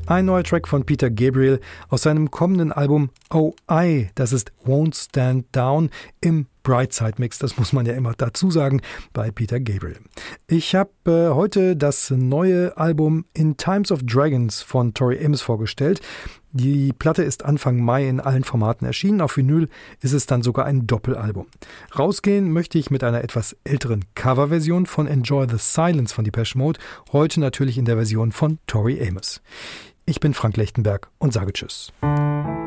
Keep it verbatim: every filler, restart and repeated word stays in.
Ein neuer Track von Peter Gabriel aus seinem kommenden Album Oh I, das ist Won't Stand Down im Brightside Mix, das muss man ja immer dazu sagen, bei Peter Gabriel. Ich habe äh, heute das neue Album In Times of Dragons von Tori Amos vorgestellt. Die Platte ist Anfang Mai in allen Formaten erschienen. Auf Vinyl ist es dann sogar ein Doppelalbum. Rausgehen möchte ich mit einer etwas älteren Coverversion von Enjoy the Silence von Depeche Mode, heute natürlich in der Version von Tori Amos. Ich bin Frank Lechtenberg und sage Tschüss.